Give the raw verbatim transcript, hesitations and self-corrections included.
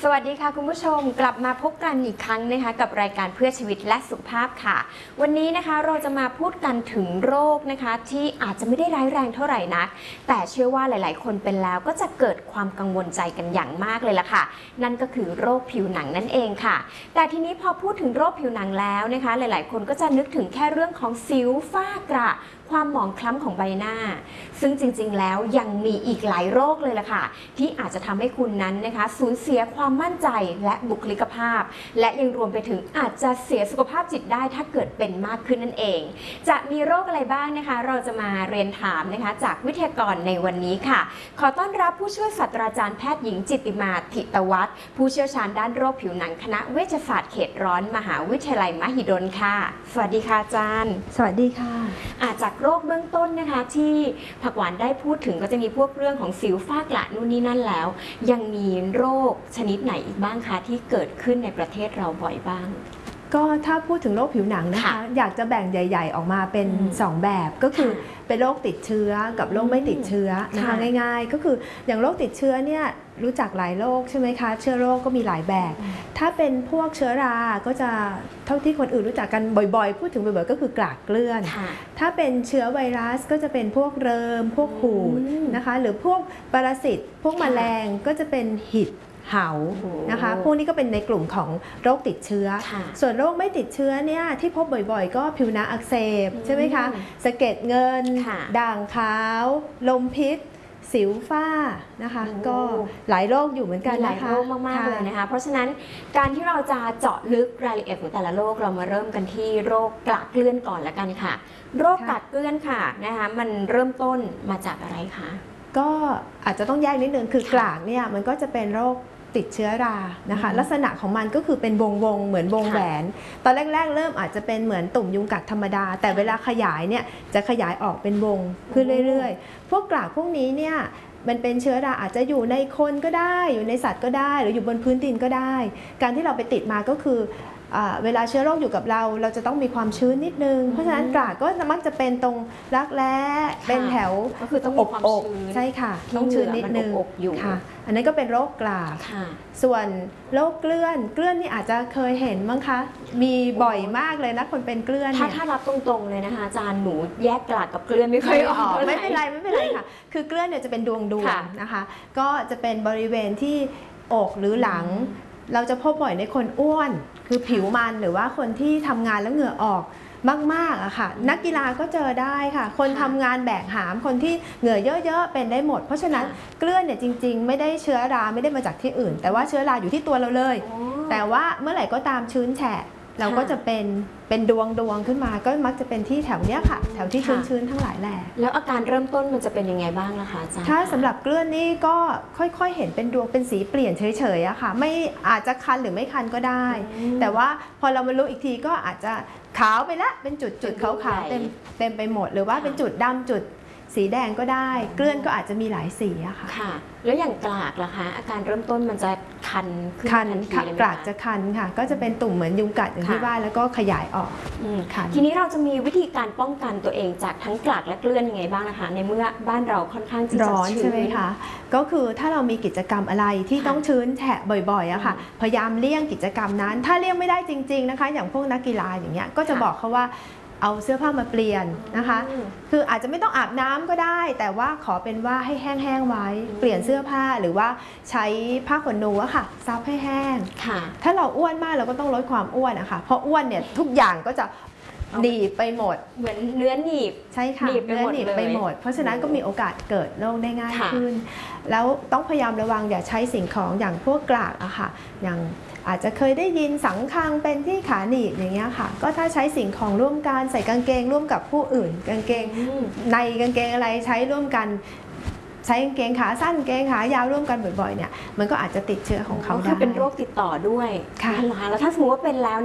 สวัสดีค่ะคุณผู้ชมกลับมาพบกันอีกครั้งนะคะกับรายการเพื่อชีวิตและสุขภาพค่ะวันนี้นะคะเราจะมาพูดกันถึงโรคนะคะที่อาจจะไม่ได้ร้ายแรงเท่าไหร่นักแต่เชื่อว่าหลายๆคนเป็นแล้วก็จะเกิดความกังวลใจกันอย่างมากเลยล่ะค่ะนั่นก็คือโรคผิวหนังนั่นเองค่ะแต่ทีนี้พอพูดถึงโรคผิวหนังแล้วนะคะหลายๆคนก็จะนึกถึงแค่เรื่องของสิวฝ้ากระความหมองคล้ำของใบหน้าซึ่งจริงๆแล้วยังมีอีกหลายโรคเลยล่ะค่ะที่อาจจะทำให้คุณนั้นนะคะสูญเสียความมั่นใจและบุคลิกภาพและยังรวมไปถึงอาจจะเสียสุขภาพจิตได้ถ้าเกิดเป็นมากขึ้นนั่นเองจะมีโรคอะไรบ้างนะคะเราจะมาเรียนถามนะคะจากวิทยากรในวันนี้ค่ะขอต้อนรับผู้ช่วยศาสตราจารย์แพทย์หญิงจิตติมาธิตวัฒน์ผู้เชี่ยวชาญด้านโรคผิวหนังคณะเวชศาสตร์เขตร้อนมหาวิทยาลัยมหิดลค่ะสวัสดีค่ะอาจารย์สวัสดีค่ะอาจจากโรคเบื้องต้นนะคะที่ผักหวานได้พูดถึงก็จะมีพวกเรื่องของสิวฝ้ากระนู่นนี่นั่นแล้วยังมีโรคชนิดไหนอีกบ้างคะที่เกิดขึ้นในประเทศเราบ่อยบ้างก็ถ้าพูดถึงโรคผิวหนังนะคะอยากจะแบ่งใหญ่ๆออกมาเป็นสองแบบก็คือเป็นโรคติดเชื้อกับโรคไม่ติดเชื้อนะคะง่ายๆก็คืออย่างโรคติดเชื้อเนี่ยรู้จักหลายโรคใช่ไหมคะเชื้อโรคก็มีหลายแบบถ้าเป็นพวกเชื้อราก็จะเท่าที่คนอื่นรู้จักกันบ่อยๆพูดถึงบ่อยๆก็คือกลากเกลื่อนถ้าเป็นเชื้อไวรัสก็จะเป็นพวกเริมพวกหูดนะคะหรือพวกปรสิตพวกแมลงก็จะเป็นหิดเหานะคะพวกนี้ก็เป็นในกลุ่มของโรคติดเชื้อส่วนโรคไม่ติดเชื้อเนี่ยที่พบบ่อยๆก็ผิวหนังอักเสบใช่ไหมคะสะเก็ดเงินด่างขาวลมพิษสิวฝ้านะคะก็หลายโรคอยู่เหมือนกันนะคะหลายโรคมากๆเลยนะคะเพราะฉะนั้นการที่เราจะเจาะลึกรายละเอียดของแต่ละโรคเรามาเริ่มกันที่โรคกระเกลื่อนก่อนละกันค่ะโรคกระเกลื่อนค่ะนะคะมันเริ่มต้นมาจากอะไรคะก็อาจจะต้องแยกนิดนึงคือกลากเนี่ยมันก็จะเป็นโรคติดเชื้อรานะคะลักษณะของมันก็คือเป็นวงวงเหมือนวงแหวนตอนแรกๆเริ่มอาจจะเป็นเหมือนตุ่มยุงกัดธรรมดาแต่เวลาขยายเนี่ยจะขยายออกเป็นวงขึ้นเรื่อยๆพวกกลากพวกนี้เนี่ยมันเป็นเชื้อราอาจจะอยู่ในคนก็ได้อยู่ในสัตว์ก็ได้หรืออยู่บนพื้นดินก็ได้การที่เราไปติดมาก็คือเวลาเชื้อโรคอยู่กับเราเราจะต้องมีความชื้นนิดนึงเพราะฉะนั้นกลากก็มักจะเป็นตรงรักแร้เป็นแถวก็คือต้องมีความชื้นใช่ค่ะต้องชื้นนิดนึงค่ะอันนั้นก็เป็นโรคกลากส่วนโรคเกลื่อนเกลื่อนนี่อาจจะเคยเห็นมั้งคะมีบ่อยมากเลยนะคนเป็นเกลื่อนถ้าถ้ารับตรงๆเลยนะคะอาจารย์หนูแยกกลากกับเกลื่อนไม่ค่อยออกไม่เป็นไรไม่เป็นไรค่ะคือเกลื่อนเนี่ยจะเป็นดวงดวงนะคะก็จะเป็นบริเวณที่อกหรือหลังเราจะพบบ่อยในคนอ้วนคือผิวมันหรือว่าคนที่ทำงานแล้วเหงื่อออกมากๆอะค่ะนักกีฬาก็เจอได้ค่ะคนทำงานแบกหามคนที่เหงื่อเยอะๆเป็นได้หมดเพราะฉะนั้นเกลื่อนเนี่ยจริงๆไม่ได้เชื้อราไม่ได้มาจากที่อื่นแต่ว่าเชื้อราอยู่ที่ตัวเราเลยแต่ว่าเมื่อไหร่ก็ตามชื้นแฉะเราก็จะเป็นเป็นดวงดวงขึ้นมาก็มักจะเป็นที่แถวเนี้ยค่ะแถวที่ชื้นๆทั้งหลายแหล่แล้วอาการเริ่มต้นมันจะเป็นยังไงบ้างล่ะคะอาจารย์ถ้าสำหรับเกลื่อนนี่ก็ค่อยๆเห็นเป็นดวงเป็นสีเปลี่ยนเฉยๆอะค่ะไม่อาจจะคันหรือไม่คันก็ได้แต่ว่าพอเรามารู้อีกทีก็อาจจะขาวไปละเป็นจุดๆขาวๆเต็มเต็มไปหมดหรือว่าเป็นจุดดำจุดสีแดงก็ได้เกลื่อนก็อาจจะมีหลายสีอะค่ะค่ะแล้วอย่างกลากล่ะคะอาการเริ่มต้นมันจะคันขึ้นคันกลากจะคันค่ะก็จะเป็นตุ่มเหมือนยุงกัดอย่างที่ว่าแล้วก็ขยายออกทีนี้เราจะมีวิธีการป้องกันตัวเองจากทั้งกลากและเกลื่อนยังไงบ้างนะคะในเมื่อบ้านเราค่อนข้างที่จะร้อนใช่ไหมคะก็คือถ้าเรามีกิจกรรมอะไรที่ต้องชื้นแฉะบ่อยๆอะค่ะพยายามเลี่ยงกิจกรรมนั้นถ้าเลี่ยงไม่ได้จริงๆนะคะอย่างพวกนักกีฬาอย่างเงี้ยก็จะบอกเขาว่าเอาเสื้อผ้ามาเปลี่ยนนะคะคืออาจจะไม่ต้องอาบน้ำก็ได้แต่ว่าขอเป็นว่าให้แห้งๆไว้เปลี่ยนเสื้อผ้าหรือว่าใช้ผ้าขนหนูอะค่ะซับให้แห้งถ้าเราอ้วนมากเราก็ต้องลดความอ้วนอะค่ะเพราะอ้วนเนี่ยทุกอย่างก็จะหนีบไปหมดเหมือนเนื้อหนีบใช่ค่ะเนื้อหนีบไปหมดเพราะฉะนั้นก็มีโอกาสเกิดโรคได้ง่ายขึ้นแล้วต้องพยายามระวังอย่าใช้สิ่งของอย่างพวกกลากอะค่ะอย่างอาจจะเคยได้ยินสังคังเป็นที่ขาหนีบอย่างเงี้ยค่ะก็ถ้าใช้สิ่งของร่วมกันใส่กางเกงร่วมกับผู้อื่นกางเกงในกางเกงอะไรใช้ร่วมกันใช้กางเกงขาสั้นกางเกงขายาวร่วมกันบ่อยๆเนี่ยมันก็อาจจะติดเชื้อของเขาได้คือเป็นโรคติดต่อด้วยค่ะแล้วถ้าสมมติว่าเป็นแล้ว